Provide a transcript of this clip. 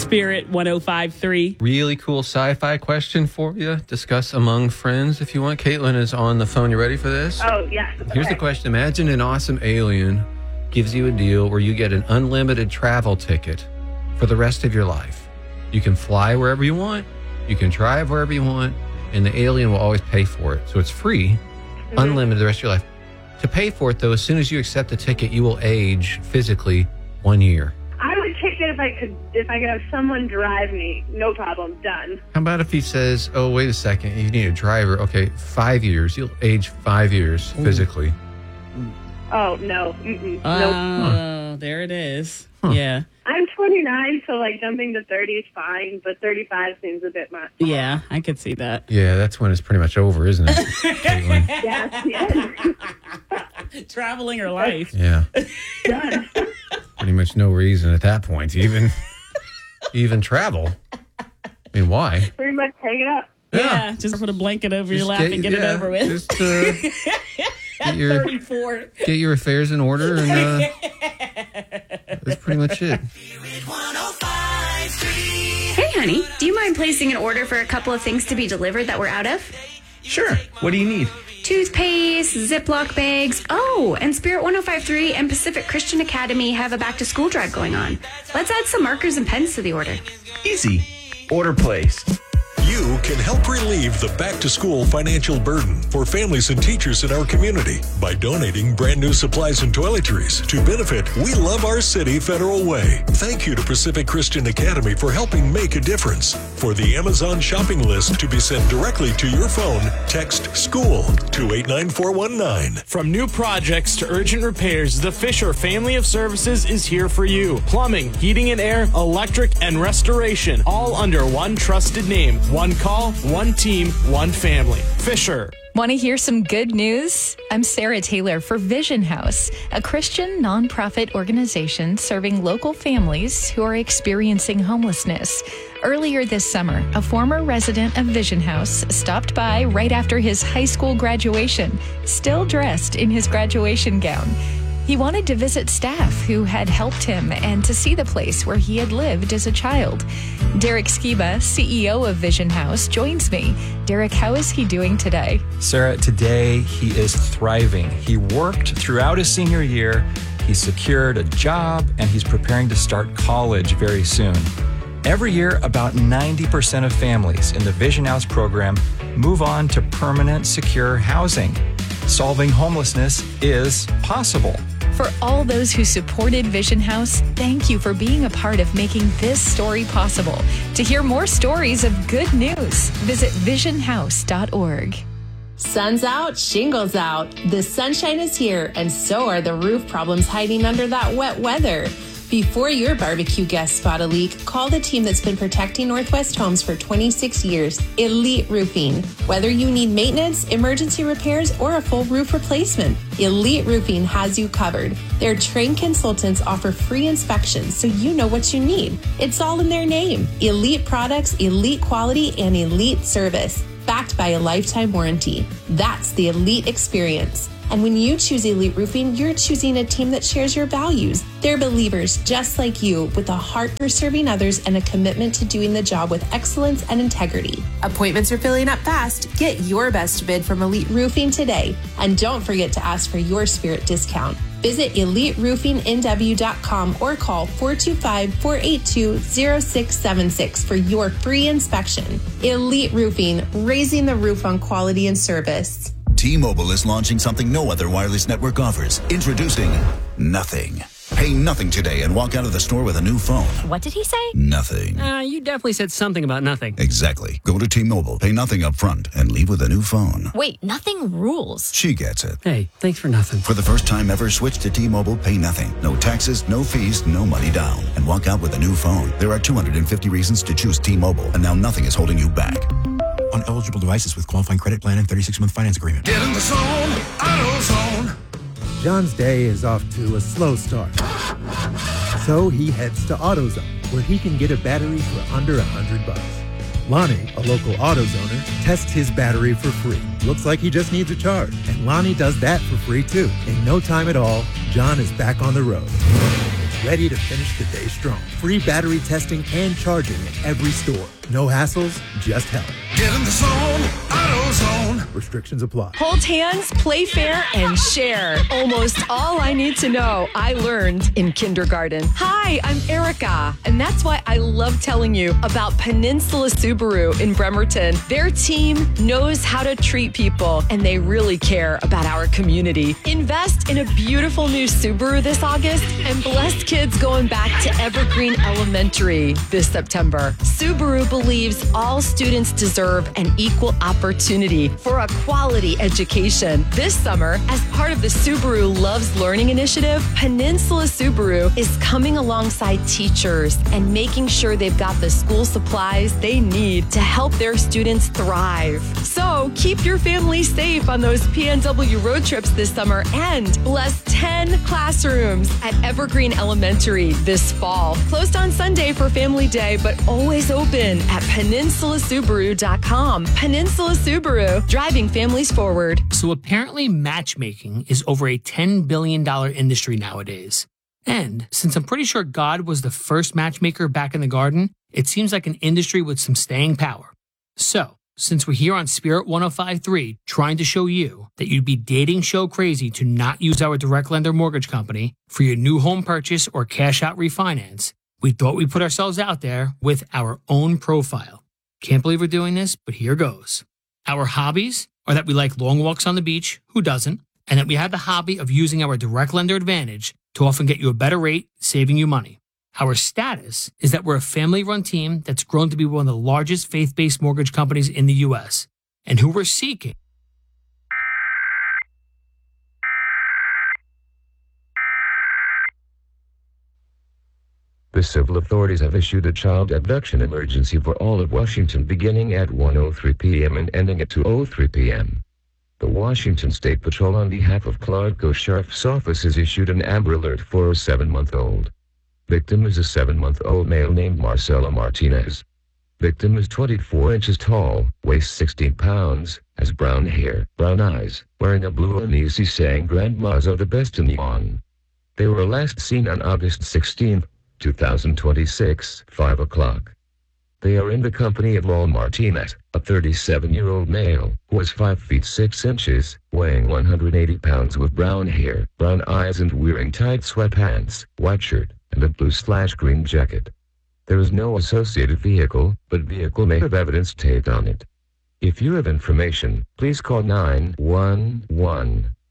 Spirit 105.3. Really cool sci-fi question for you. Discuss among friends if you want. Caitlin is on the phone. You ready for this? Oh, yes. Here's the question. Imagine an awesome alien gives you a deal where you get an unlimited travel ticket for the rest of your life. You can fly wherever you want. You can drive wherever you want. And the alien will always pay for it. So it's free, unlimited the rest of your life. To pay for it, though, as soon as you accept the ticket, you will age physically 1 year. I would take it if I could have someone drive me. No problem. Done. How about if he says, oh, wait a second, you need a driver. Okay, 5 years. You'll age 5 years physically. Oh, no. Nope. Oh, there it is. Yeah. I'm 29, so jumping to 30 is fine, but 35 seems a bit much. Yeah, I could see that. Yeah, that's when it's pretty much over, isn't it, Caitlin? Yes. Traveling or life. Yeah. Done. Pretty much no reason at that point to even travel. I mean, why? Pretty much hang it up. Yeah, just put a blanket over your lap and get it over with. Just get your 34. Get your affairs in order, and that's pretty much it. Hey, honey, do you mind placing an order for a couple of things to be delivered that we're out of? Sure. What do you need? Toothpaste, Ziploc bags. Oh, and Spirit 105.3 and Pacific Christian Academy have a back-to-school drive going on. Let's add some markers and pens to the order. Easy. Order placed. You can help relieve the back-to-school financial burden for families and teachers in our community by donating brand new supplies and toiletries to benefit We Love Our City Federal Way. Thank you to Pacific Christian Academy for helping make a difference. For the Amazon shopping list to be sent directly to your phone, text SCHOOL to 89419. From new projects to urgent repairs, the Fisher family of services is here for you. Plumbing, heating and air, electric, and restoration, all under one trusted name. One call, one team, one family. Fisher. Want to hear some good news? I'm Sarah Taylor for Vision House, a Christian nonprofit organization serving local families who are experiencing homelessness. Earlier this summer, a former resident of Vision House stopped by right after his high school graduation, still dressed in his graduation gown. He wanted to visit staff who had helped him and to see the place where he had lived as a child. Derek Skiba, CEO of Vision House, joins me. Derek, how is he doing today? Sarah, today he is thriving. He worked throughout his senior year. He secured a job and he's preparing to start college very soon. Every year, about 90% of families in the Vision House program move on to permanent, secure housing. Solving homelessness is possible. For all those who supported Vision House, thank you for being a part of making this story possible. To hear more stories of good news, visit visionhouse.org. Sun's out, shingles out. The sunshine is here, and so are the roof problems hiding under that wet weather. Before your barbecue guests spot a leak, call the team that's been protecting Northwest homes for 26 years, Elite Roofing. Whether you need maintenance, emergency repairs, or a full roof replacement, Elite Roofing has you covered. Their trained consultants offer free inspections so you know what you need. It's all in their name. Elite products, elite quality, and elite service, backed by a lifetime warranty. That's the Elite experience. And when you choose Elite Roofing, you're choosing a team that shares your values. They're believers just like you, with a heart for serving others and a commitment to doing the job with excellence and integrity. Appointments are filling up fast. Get your best bid from Elite Roofing today. And don't forget to ask for your Spirit discount. Visit EliteRoofingNW.com or call 425-482-0676 for your free inspection. Elite Roofing, raising the roof on quality and service. T-Mobile is launching something no other wireless network offers. Introducing Nothing. Pay nothing today and walk out of the store with a new phone. What did he say? Nothing. You definitely said something about nothing. Exactly. Go to T-Mobile, pay nothing up front, and leave with a new phone. Wait, nothing rules. She gets it. Hey, thanks for nothing. For the first time ever, switch to T-Mobile, pay nothing. No taxes, no fees, no money down. And walk out with a new phone. There are 250 reasons to choose T-Mobile, and now nothing is holding you back. On eligible devices with qualifying credit plan and 36-month finance agreement. Get in the zone, AutoZone. John's day is off to a slow start. So he heads to AutoZone, where he can get a battery for under $100. Lonnie, a local AutoZoner, tests his battery for free. Looks like he just needs a charge. And Lonnie does that for free too. In no time at all, John is back on the road. ready to finish the day strong. Free battery testing and charging at every store. No hassles, just help. Get in the zone, AutoZone. Restrictions apply. Hold hands, play fair, and share. Almost all I need to know I learned in kindergarten. Hi, I'm Erica, and that's why I love telling you about Peninsula Subaru in Bremerton. Their team knows how to treat people, and they really care about our community. Invest in a beautiful new Subaru this August and bless kids going back to Evergreen Elementary this September. Subaru believes all students deserve an equal opportunity for a quality education. This summer, as part of the Subaru Loves Learning initiative, Peninsula Subaru is coming alongside teachers and making sure they've got the school supplies they need to help their students thrive. So keep your family safe on those PNW road trips this summer and bless 10 classrooms at Evergreen Elementary this fall. Closed on Sunday for Family Day, but always open at PeninsulaSubaru.com. Peninsula Subaru, driving families forward. So apparently matchmaking is over a $10 billion industry nowadays. And since I'm pretty sure God was the first matchmaker back in the garden, it seems like an industry with some staying power. So, since we're here on Spirit 105.3 trying to show you that you'd be dating show crazy to not use our direct lender mortgage company for your new home purchase or cash out refinance, we thought we'd put ourselves out there with our own profile. Can't believe we're doing this, but here goes. Our hobbies are that we like long walks on the beach, who doesn't, and that we have the hobby of using our direct lender advantage to often get you a better rate, saving you money. Our status is that we're a family-run team that's grown to be one of the largest faith-based mortgage companies in the U.S., and who we're seeking. The civil authorities have issued a child abduction emergency for all of Washington beginning at 1:03 p.m. and ending at 2:03 p.m. The Washington State Patrol on behalf of Clark Sheriff's Office has issued an Amber Alert for a 7-month-old. Victim is a 7-month-old male named Marcelo Martinez. Victim is 24 inches tall, weighs 16 pounds, has brown hair, brown eyes, wearing a blue Anisi saying grandmas are the best in Yuan. They were last seen on August 16, 2026, 5 o'clock. They are in the company of Lowell Martinez, a 37-year-old male, who is 5 feet 6 inches, weighing 180 pounds with brown hair, brown eyes and wearing tight sweatpants, white shirt, and a blue/green jacket. There is no associated vehicle, but vehicle may have evidence taped on it. If you have information, please call 911